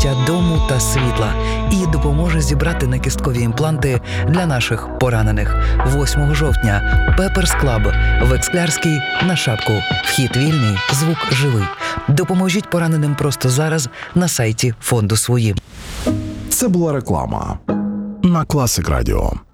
відчуття дому та світла і допоможе зібрати накісткові імпланти для наших поранених. 8 жовтня Pepper's Club в Ексклярській на Шапку. Вхід вільний, звук живий. Допоможіть пораненим просто зараз на сайті фонду «Свої». Це була реклама на Класик Радіо.